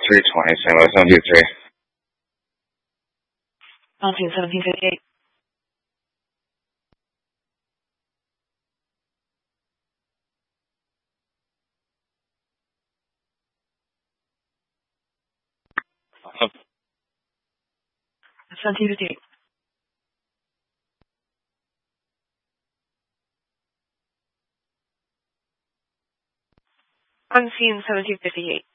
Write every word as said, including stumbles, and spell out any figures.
three twenty, Saint Louis, seven two three. Altitude seventeen fifty-eight. seventeen fifty-eight. I'm seeing seventeen fifty-eight.